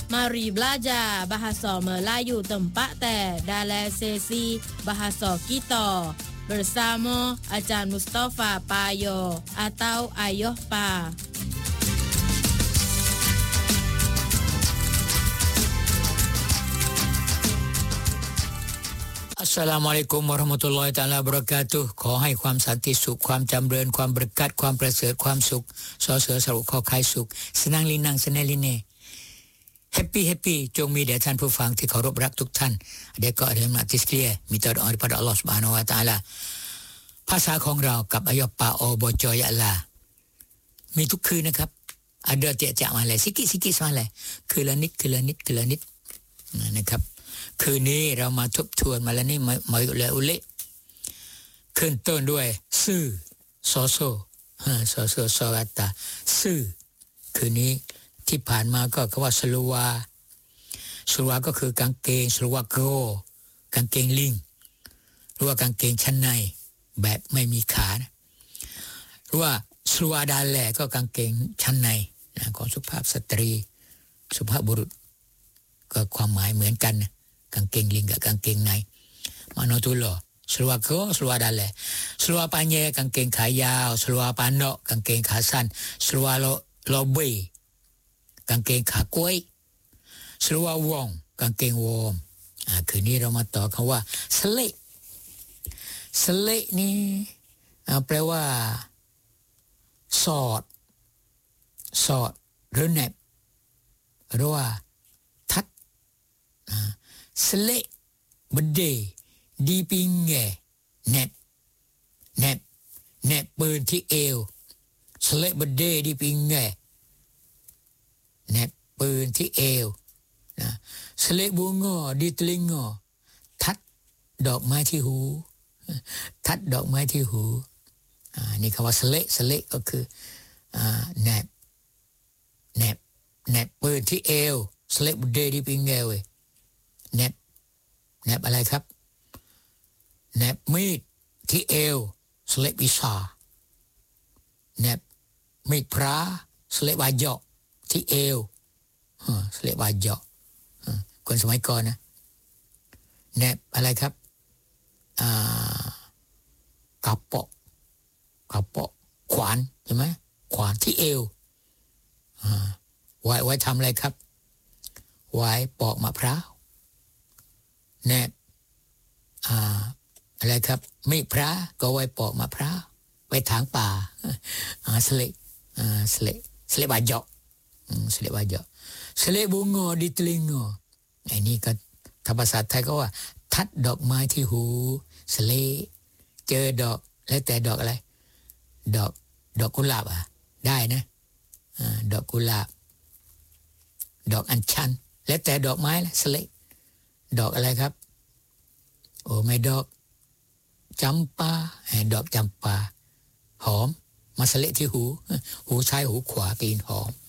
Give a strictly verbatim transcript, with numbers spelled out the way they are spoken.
Mari belajar bahasa Melayu tempat teh dalam sesi bahasa kita bersama Ajar Mustafa Payo atau Ayah Pa. Assalamualaikum warahmatullahi taala wabarakatuh ขอให้ความสันติสุขความจำเริญความประกัดความประเสริฐความสุขสอเสือสรุปขอใครสุขสนังลินังสนลิเนแฮปปี้แฮปปี้จงมีแด่ท่านผู้ฟังที่เคารพรักทุกท่านเด็กก็เรียนมาติสเคลียมีต่อดออัลเลาะห์ซุบฮานะฮูวะตะอาลาภาษาของเรากับอายะปาอบจอยะลามีทุกคืนนะครับada tiap-tiap malam sikit-sikit semalam คืนละนิดคืนละนิดคืนละนิดนะครับคืนนี้เรามาทบทวนมาแล้วนี่มามาอุเลอุเลขึ้นต้นด้วยซื่อซอโซฮะซอโซซอกาตาซื่อคืนนี้ที่ผ่านมาก็คำว่าสลวาสลวาก็คือกางเกงสลวาโกกางเกงลิงหรือว่ากางเกงชั้นในแบบไม่มีขานะหรือว่าสลวาดาแลก็กางเกงชั้นในนะของสุภาพสตรีสุภาพบุรุษก็ความหมายเหมือนกันนะกางเกงลิงกับกางเกงในมโนตุโลสลวาโกสลวาดาแลสลวาปานเยกางเกงขายาวสลวาปานโนกางเกงขาสั้นสลวาโลโลเบกางเกงขากล้วยสลวาวองกางเกงวอร์มอ่าคืนนี้เรามาต่อคำว่าสเลสเลนี่อ่าแปลว่าสอดสอดหรือแนบหรือว่าทัดอ่าสเลบดเดดีปิงแงแนบแนบแนบปืนที่เอวสเลบดเดดีปิงแงแนบปืนที่เอวนะสเลบุงอดีตลิงอทัดดอกไม้ที่หูทัดดอกไม้ที่หูอ่านี่คำว่าสเลสเลก็คืออ่าแนบแนบแนบปืนที่เอวสเลบุเดดีปิงแงเว้ยแนบแนบอะไรครับแนบมีดที่เอวสเลบิซาแนบมีดพระสเลบาเจาะที่เอวฮะสเลบาเจาะคนสมัยก่อนนะแนบอะไรครับอ่ากระเปาะกระเปาะขวานใช่ไหมขวานที่เอวอ่าไว้ไว้ทำอะไรครับไว้ปอกมะพร้าวแนบอ่าอะไรครับมีดพระก็ไว้ปอกมะพร้าวไว้ถางป่าอ่าสเลอ่าสเลสเลบาเจาะสเลบาเจาะสเลบุงอดิตลิงอไอ้นี่ก็ถ้าภาษาไทยก็ว่าทัดดอกไม้ที่หูสเลเจอดอกแล้วแต่ดอกอะไรดอกดอกกุหลาบอ่ะได้นะอ่าดอกกุหลาบดอกอัญชันแล้วแต่ดอกไม้ละสเลดอกอะไรครับโอ้ไม่ดอกจำปาดอกจำปาหอมมาสเลที่หูหูซ้ายหูขวากินหอม